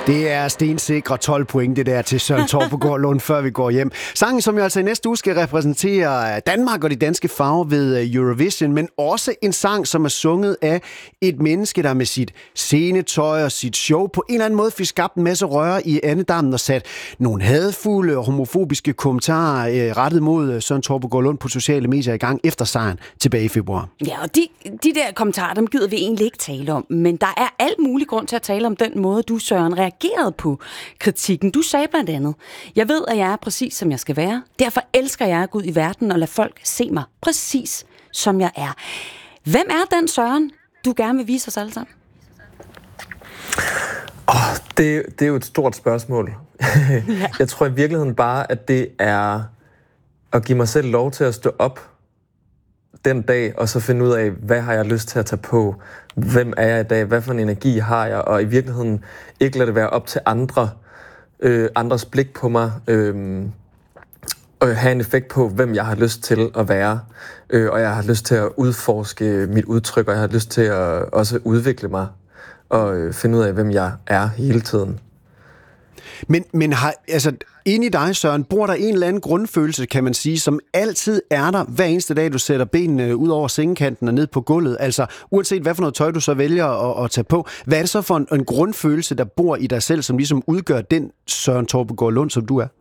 Det er stensikre 12 point, det der til Søren Torpegaard Lund, før vi går hjem. Sangen, som jo altså i næste uge skal repræsentere Danmark og de danske farver ved Eurovision, men også en sang, som er sunget af et menneske, der med sit scenetøj og sit show på en eller anden måde fik skabt en masse røre i andedammen og sat nogle hadfulde og homofobiske kommentarer rettet mod Søren Torpegaard Lund på sociale medier i gang efter sejren tilbage i februar. Ja, og de der kommentarer, dem gider vi egentlig ikke tale om, men der er alt mulig grund til at tale om den måde, du, Søren, reagerede på kritikken. Du sagde blandt andet: jeg ved, at jeg er præcis, som jeg skal være. Derfor elsker jeg at gå ud i verden og lade folk se mig præcis, som jeg er. Hvem er den Søren, du gerne vil vise os alle sammen? Det er jo et stort spørgsmål. Ja. Jeg tror i virkeligheden bare, at det er at give mig selv lov til at stå op den dag, og så finde ud af, hvad har jeg lyst til at tage på? Hvem er jeg i dag? Hvad for en energi har jeg? Og i virkeligheden ikke lade det være op til andres blik på mig, og have en effekt på, hvem jeg har lyst til at være. Og jeg har lyst til at udforske mit udtryk, og jeg har lyst til at også udvikle mig og finde ud af, hvem jeg er hele tiden. Men inde i dig, Søren, bor der en eller anden grundfølelse, kan man sige, som altid er der hver eneste dag, du sætter benene ud over sengekanten og ned på gulvet. Altså, uanset hvad for noget tøj, du så vælger at tage på. Hvad er det så for en grundfølelse, der bor i dig selv, som ligesom udgør den Søren Torpegaard Lund, som du er?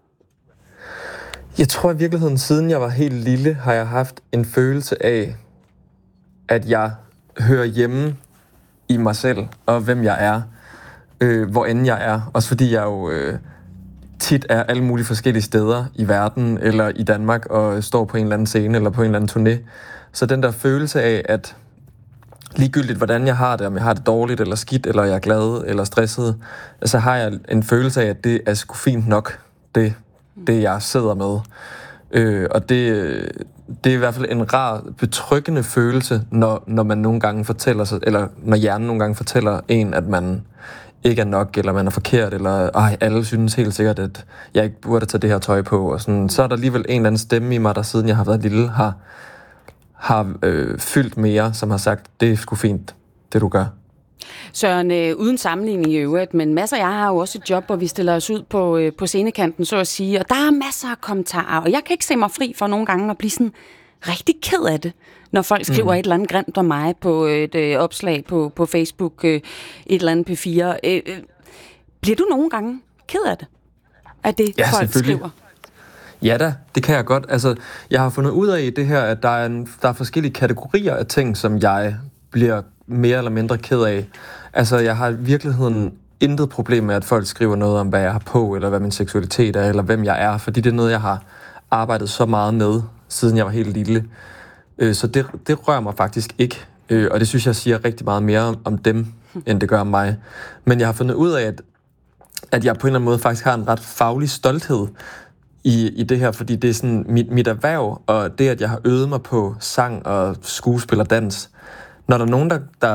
Jeg tror i virkeligheden, siden jeg var helt lille, har jeg haft en følelse af, at jeg hører hjemme i mig selv, og hvem jeg er, hvor end jeg er. Også fordi jeg jo tit er alle mulige forskellige steder i verden, eller i Danmark, og står på en eller anden scene, eller på en eller anden turné. Så den der følelse af, at ligegyldigt hvordan jeg har det, om jeg har det dårligt, eller skidt, eller jeg er glad, eller stresset, så har jeg en følelse af, at det er sgu fint nok, det jeg sidder med. Og det er i hvert fald en rar, betryggende følelse, når man nogle gange fortæller sig, eller når hjernen nogle gange fortæller en, at man ikke er nok, eller man er forkert, eller alle synes helt sikkert, at jeg ikke burde tage det her tøj på. Og sådan. Så er der alligevel en eller anden stemme i mig, der siden jeg har været lille, har fyldt mere, som har sagt, det er sgu fint, det du gør. Søren, uden sammenligning i øvrigt, men masser af jer har jo også et job, hvor vi stiller os ud på scenekanten, så at sige, og der er masser af kommentarer, og jeg kan ikke se mig fri for nogle gange at blive sådan rigtig ked af det, når folk skriver et eller andet grimt om mig på et opslag på Facebook, et eller andet P4. Bliver du nogle gange ked af det? Af det, ja, folk skriver? Ja da, det kan jeg godt. Altså, jeg har fundet ud af det her, at der er forskellige kategorier af ting, som jeg bliver mere eller mindre ked af. Altså, jeg har i virkeligheden intet problem med, at folk skriver noget om, hvad jeg har på, eller hvad min seksualitet er, eller hvem jeg er, fordi det er noget, jeg har arbejdet så meget med, siden jeg var helt lille. Så det rører mig faktisk ikke, og det synes jeg siger rigtig meget mere om dem, end det gør om mig. Men jeg har fundet ud af, at jeg på en eller anden måde faktisk har en ret faglig stolthed i det her, fordi det er sådan mit erhverv, og det, at jeg har øvet mig på sang og skuespil og dans. Når der er nogen,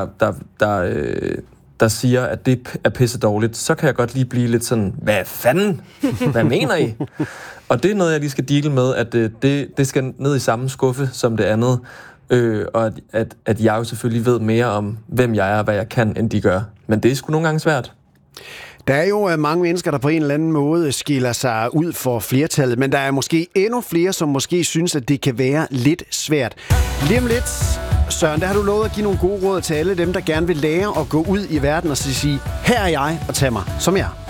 der siger, at det er pisse dårligt, så kan jeg godt lige blive lidt sådan, hvad fanden? Hvad mener I? Og det er noget, jeg lige skal deale med, at det skal ned i samme skuffe som det andet, og at jeg jo selvfølgelig ved mere om, hvem jeg er og hvad jeg kan, end de gør. Men det er sgu nogle gange svært. Der er jo mange mennesker, der på en eller anden måde skiller sig ud for flertallet, men der er måske endnu flere, som måske synes, at det kan være lidt svært. Lige om lidt, Søren, der har du lovet at give nogle gode råd til alle dem, der gerne vil lære at gå ud i verden og sige, her er jeg, og tag mig som jeg er.